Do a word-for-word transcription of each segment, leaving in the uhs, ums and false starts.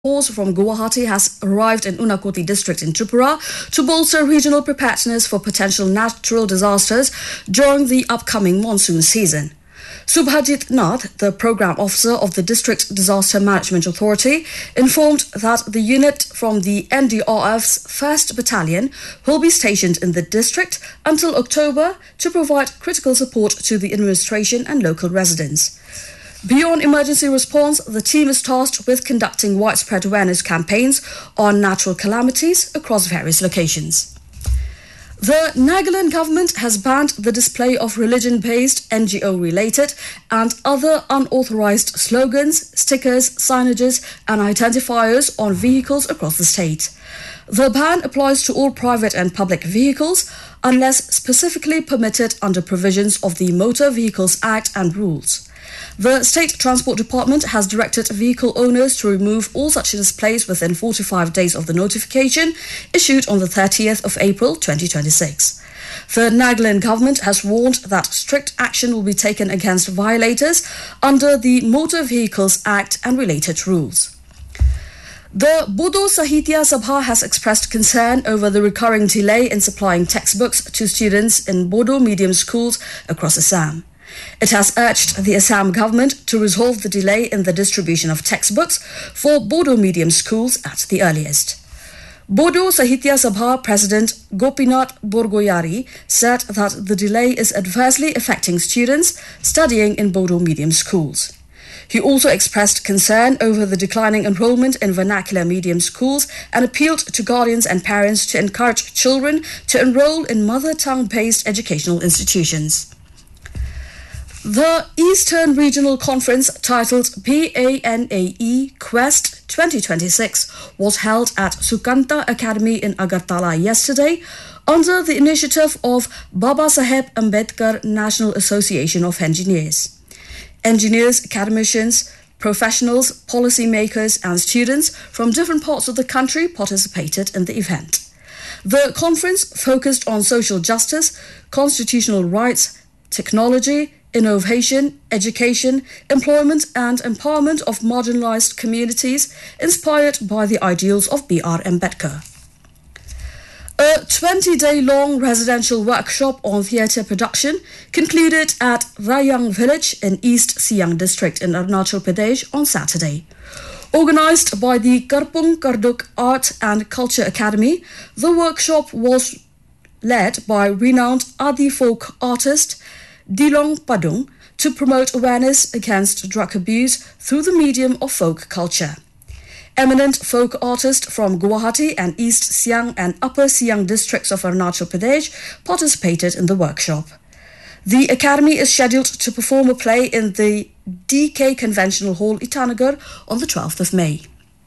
force from Guwahati has arrived in Unakoti district in Tripura to bolster regional preparedness for potential natural disasters during the upcoming monsoon season. Subhajit Nath, the program officer of the District Disaster Management Authority, informed that the unit from the N D R F's first Battalion will be stationed in the district until October to provide critical support to the administration and local residents. Beyond emergency response, the team is tasked with conducting widespread awareness campaigns on natural calamities across various locations. The Nagaland government has banned the display of religion-based, N G O-related and other unauthorized slogans, stickers, signages and identifiers on vehicles across the state. The ban applies to all private and public vehicles unless specifically permitted under provisions of the Motor Vehicles Act and rules. The State Transport Department has directed vehicle owners to remove all such displays within forty-five days of the notification issued on the thirtieth of April twenty twenty-six. The Nagaland government has warned that strict action will be taken against violators under the Motor Vehicles Act and related rules. The Bodo Sahitya Sabha has expressed concern over the recurring delay in supplying textbooks to students in Bodo medium schools across Assam. It has urged the Assam government to resolve the delay in the distribution of textbooks for Bodo medium schools at the earliest. Bodo Sahitya Sabha President Gopinath Borgoyari said that the delay is adversely affecting students studying in Bodo medium schools. He also expressed concern over the declining enrollment in vernacular medium schools and appealed to guardians and parents to encourage children to enroll in mother tongue-based educational institutions. The Eastern Regional Conference, titled PANAE Quest twenty twenty-six, was held at Sukanta Academy in Agartala yesterday under the initiative of Babasaheb Ambedkar National Association of Engineers. Engineers, academicians, professionals, policymakers and students from different parts of the country participated in the event. The conference focused on social justice, constitutional rights, technology, innovation, education, employment and empowerment of marginalized communities inspired by the ideals of B R Ambedkar. A twenty-day-long residential workshop on theatre production concluded at Rayang village in East Siang district in Arunachal Pradesh on Saturday. Organised by the Karpung Karduk Art and Culture Academy, the workshop was led by renowned Adi folk artist Dilong Padung to promote awareness against drug abuse through the medium of folk culture. Eminent folk artists from Guwahati and East Siang and Upper Siang districts of Arunachal Pradesh participated in the workshop. The Academy is scheduled to perform a play in the D K Conventional Hall, Itanagar, on the twelfth of May.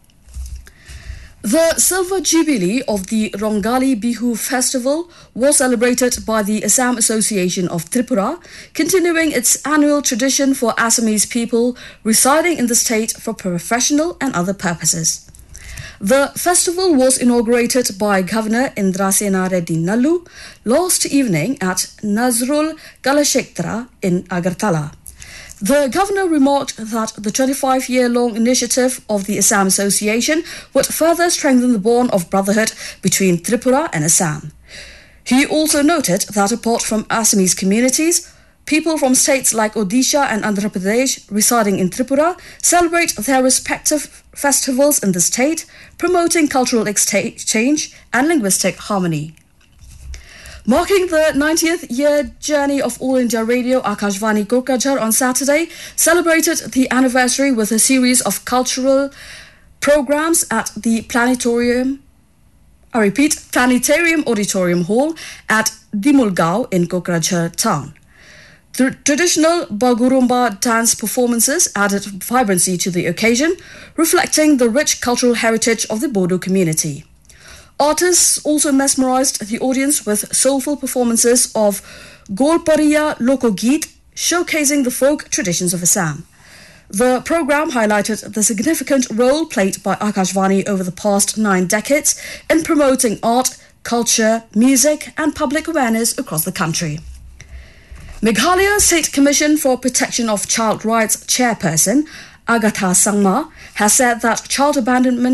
The Silver Jubilee of the Rongali Bihu Festival was celebrated by the Assam Association of Tripura, continuing its annual tradition for Assamese people residing in the state for professional and other purposes. The festival was inaugurated by Governor Indrasena Reddy Nallu last evening at Nazrul Kalakshetra in Agartala. The governor remarked that the twenty-five-year-long initiative of the Assam Association would further strengthen the bond of brotherhood between Tripura and Assam. He also noted that apart from Assamese communities, people from states like Odisha and Andhra Pradesh residing in Tripura celebrate their respective festivals in the state, promoting cultural exchange and linguistic harmony. Marking the ninetieth year journey of All India Radio, Akashvani Kokrajhar on Saturday celebrated the anniversary with a series of cultural programs at the Planetarium, I repeat, Planetarium Auditorium Hall at Dimulgaon in Kokrajhar town. The traditional Bagurumba dance performances added vibrancy to the occasion, reflecting the rich cultural heritage of the Bodo community. Artists also mesmerized the audience with soulful performances of Golpariya Lokogeet, showcasing the folk traditions of Assam. The program highlighted the significant role played by Akashvani over the past nine decades in promoting art, culture, music and public awareness across the country. Meghalaya State Commission for Protection of Child Rights Chairperson Agatha Sangma, has said that child abandonment